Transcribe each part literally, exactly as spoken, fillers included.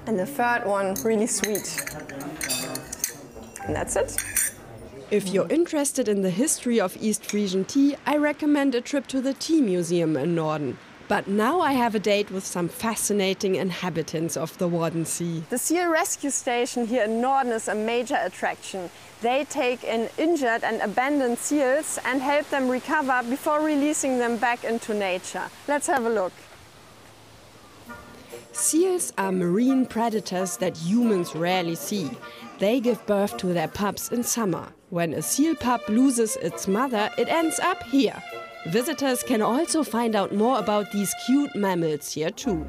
And the third one, really sweet. And that's it. If you're interested in the history of East Frisian tea, I recommend a trip to the Tea Museum in Norden. But now I have a date with some fascinating inhabitants of the Wadden Sea. The seal rescue station here in Norden is a major attraction. They take in injured and abandoned seals and help them recover before releasing them back into nature. Let's have a look. Seals are marine predators that humans rarely see. They give birth to their pups in summer. When a seal pup loses its mother, it ends up here. Visitors can also find out more about these cute mammals here too.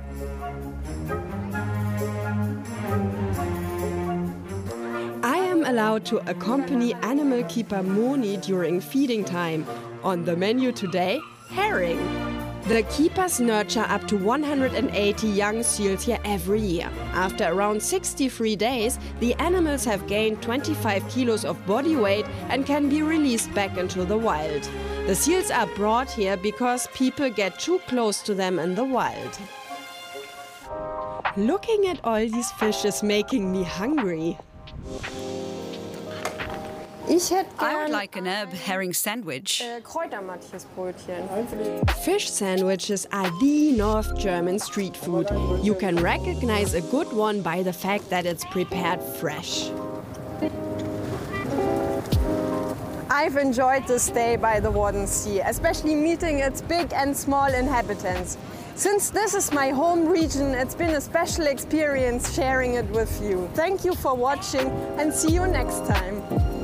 I am allowed to accompany animal keeper Moni during feeding time. On the menu today, herring. The keepers nurture up to one hundred eighty young seals here every year. After around sixty-three days, the animals have gained twenty-five kilos of body weight and can be released back into the wild. The seals are brought here because people get too close to them in the wild. Looking at all these fish is making me hungry. I would like an herb herring sandwich. Fish sandwiches are the North German street food. You can recognize a good one by the fact that it's prepared fresh. I've enjoyed this day by the Wadden Sea, especially meeting its big and small inhabitants. Since this is my home region, it's been a special experience sharing it with you. Thank you for watching and see you next time.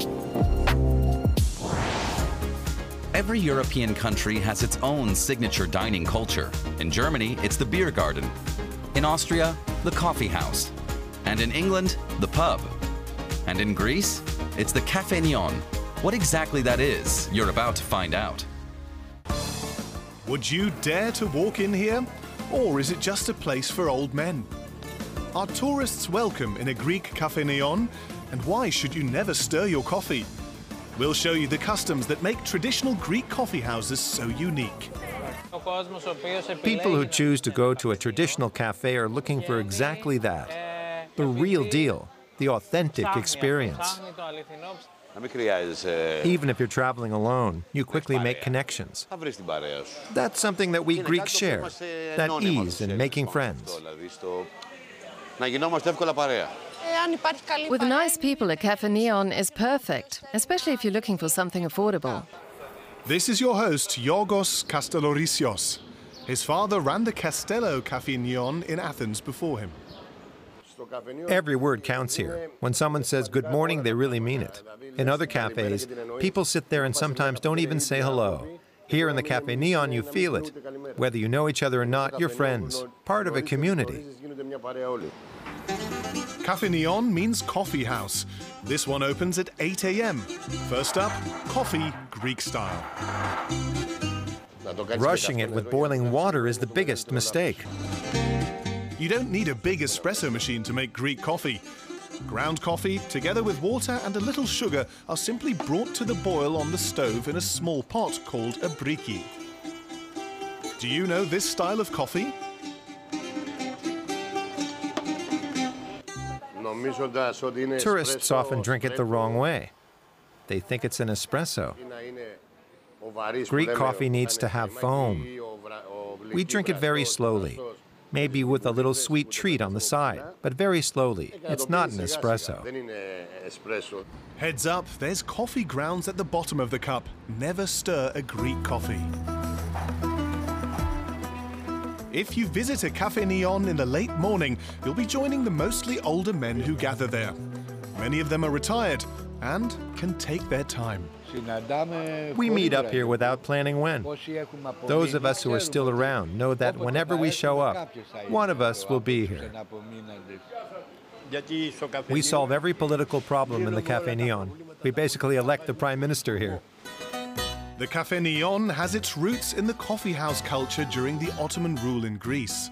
Every European country has its own signature dining culture. In Germany, it's the beer garden. In Austria, the coffee house. And in England, the pub. And in Greece, it's the Café Neon. What exactly that is, you're about to find out. Would you dare to walk in here? Or is it just a place for old men? Are tourists welcome in a Greek Café Neon? And why should you never stir your coffee? We'll show you the customs that make traditional Greek coffee houses so unique. People who choose to go to a traditional cafe are looking for exactly that. The real deal, the authentic experience. Even if you're traveling alone, you quickly make connections. That's something that we Greeks share, that ease in making friends. With nice people, a Café Neon is perfect, especially if you're looking for something affordable. This is your host, Yorgos Kastellorisios. His father ran the Castello Café Neon in Athens before him. Every word counts here. When someone says good morning, they really mean it. In other cafes, people sit there and sometimes don't even say hello. Here in the Café Neon, you feel it. Whether you know each other or not, you're friends, part of a community. Café Neon means coffee house. This one opens at eight A M First up, coffee Greek style. Rushing it with boiling water is the biggest mistake. You don't need a big espresso machine to make Greek coffee. Ground coffee, together with water and a little sugar, are simply brought to the boil on the stove in a small pot called a briki. Do you know this style of coffee? Tourists often drink it the wrong way. They think it's an espresso. Greek coffee needs to have foam. We drink it very slowly, maybe with a little sweet treat on the side, but very slowly. It's not an espresso. Heads up, there's coffee grounds at the bottom of the cup. Never stir a Greek coffee. If you visit a Café Neon in the late morning, you'll be joining the mostly older men who gather there. Many of them are retired and can take their time. We meet up here without planning when. Those of us who are still around know that whenever we show up, one of us will be here. We solve every political problem in the Café Neon. We basically elect the Prime Minister here. The Café Neon has its roots in the coffee house culture during the Ottoman rule in Greece.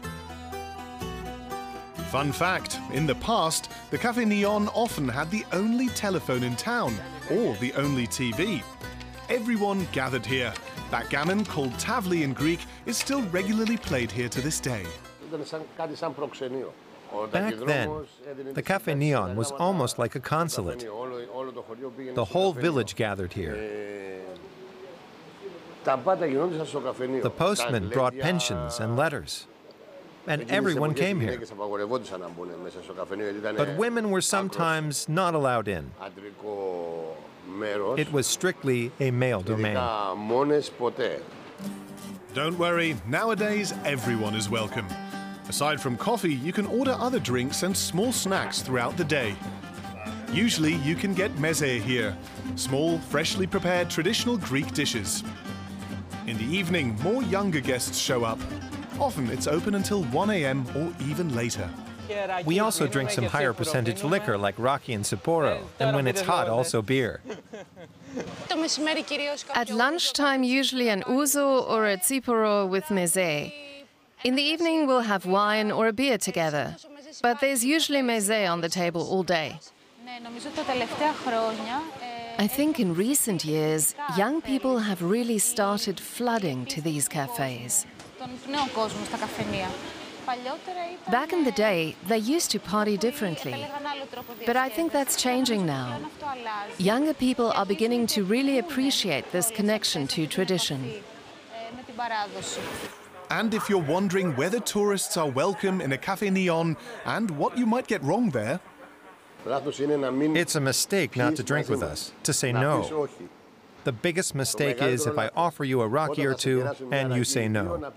Fun fact, in the past, the Café Neon often had the only telephone in town, or the only T V. Everyone gathered here. Backgammon, called tavli in Greek, is still regularly played here to this day. Back then, the Café Neon was almost like a consulate. The whole village gathered here. The postman brought pensions and letters, and everyone came here. But women were sometimes not allowed in. It was strictly a male domain. Don't worry, nowadays everyone is welcome. Aside from coffee, you can order other drinks and small snacks throughout the day. Usually you can get meze here, small, freshly prepared traditional Greek dishes. In the evening, more younger guests show up. Often it's open until one A M or even later. We also drink some higher percentage liquor like Raki and Sapporo, and when it's hot, also beer. At lunchtime, usually an ouzo or a tsiporo with meze. In the evening, we'll have wine or a beer together. But there's usually meze on the table all day. I think in recent years, young people have really started flooding to these cafes. Back in the day, they used to party differently. But I think that's changing now. Younger people are beginning to really appreciate this connection to tradition. And if you're wondering whether tourists are welcome in a Café Neon and what you might get wrong there, it's a mistake not to drink with us, to say no. The biggest mistake is if I offer you a Raki or two and you say no.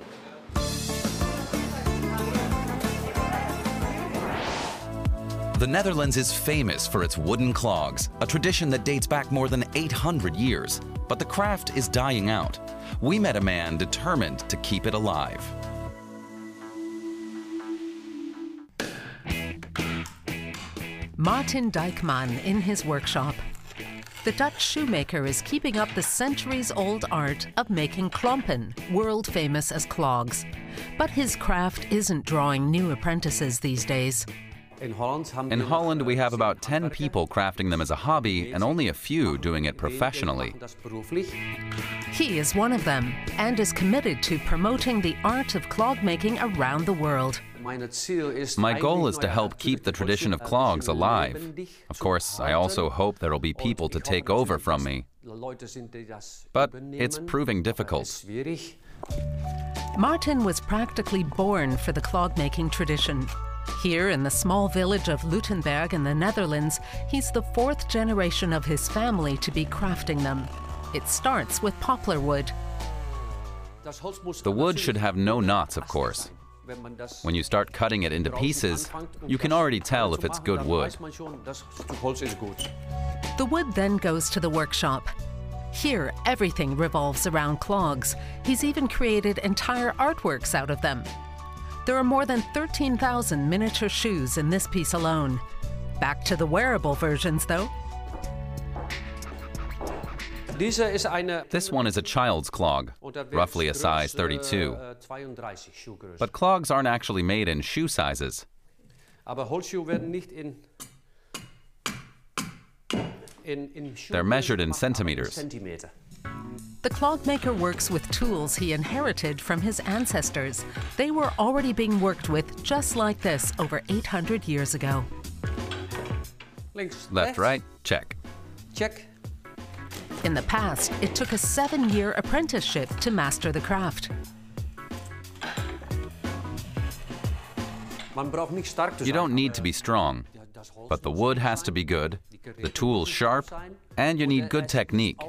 The Netherlands is famous for its wooden clogs, a tradition that dates back more than eight hundred years. But the craft is dying out. We met a man determined to keep it alive. Martin Dijkman in his workshop. The Dutch shoemaker is keeping up the centuries-old art of making klompen, world famous as clogs. But his craft isn't drawing new apprentices these days. In Holland, we have about ten people crafting them as a hobby and only a few doing it professionally. He is one of them and is committed to promoting the art of clog making around the world. My goal is to help keep the tradition of clogs alive. Of course, I also hope there will be people to take over from me. But it's proving difficult. Martin was practically born for the clog-making tradition. Here in the small village of Lutenberg in the Netherlands, he's the fourth generation of his family to be crafting them. It starts with poplar wood. The wood should have no knots, of course. When you start cutting it into pieces, you can already tell if it's good wood. The wood then goes to the workshop. Here, everything revolves around clogs. He's even created entire artworks out of them. There are more than thirteen thousand miniature shoes in this piece alone. Back to the wearable versions, though. This one is a child's clog, roughly a size thirty-two. But clogs aren't actually made in shoe sizes. They're measured in centimeters. The clog maker works with tools he inherited from his ancestors. They were already being worked with just like this over eight hundred years ago. Left, right, check. Check. In the past, it took a seven-year apprenticeship to master the craft. You don't need to be strong, but the wood has to be good, the tools sharp, and you need good technique.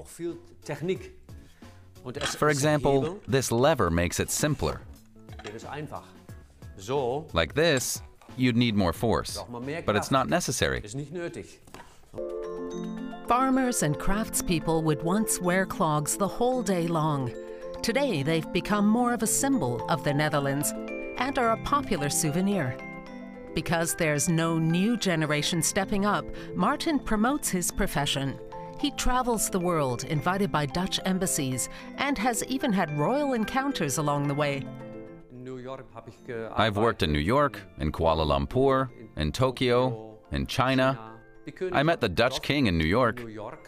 For example, this lever makes it simpler. Like this, you'd need more force, but it's not necessary. Farmers and craftspeople would once wear clogs the whole day long. Today, they've become more of a symbol of the Netherlands and are a popular souvenir. Because there's no new generation stepping up, Martin promotes his profession. He travels the world, invited by Dutch embassies, and has even had royal encounters along the way. I've worked in New York, in Kuala Lumpur, in Tokyo, in China. I met the Dutch king in New York.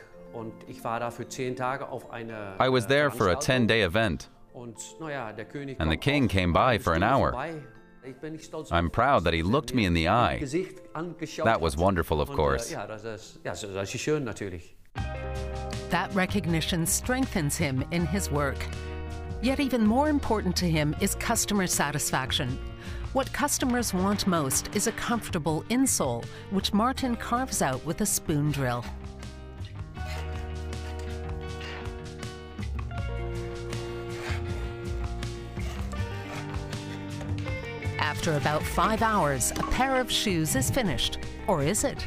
I was there for a ten-day event, and the king came by for an hour. I'm proud that he looked me in the eye. That was wonderful, of course. That recognition strengthens him in his work. Yet even more important to him is customer satisfaction. What customers want most is a comfortable insole, which Martin carves out with a spoon drill. After about five hours, a pair of shoes is finished. Or is it?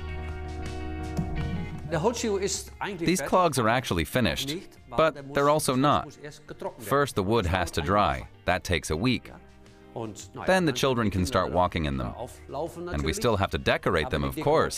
These clogs are actually finished, but they're also not. First, the wood has to dry. That takes a week. Then the children can start walking in them. And we still have to decorate them, of course.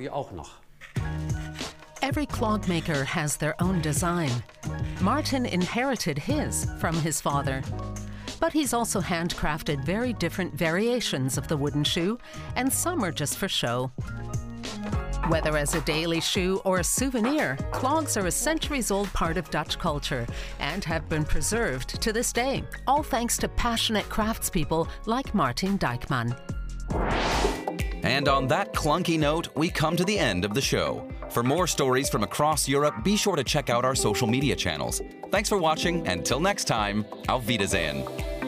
Every clog maker has their own design. Martin inherited his from his father. But he's also handcrafted very different variations of the wooden shoe, and some are just for show. Whether as a daily shoe or a souvenir, clogs are a centuries-old part of Dutch culture and have been preserved to this day, all thanks to passionate craftspeople like Martin Dijkman. And on that clunky note, we come to the end of the show. For more stories from across Europe, be sure to check out our social media channels. Thanks for watching, and till next time, auf Wiedersehen.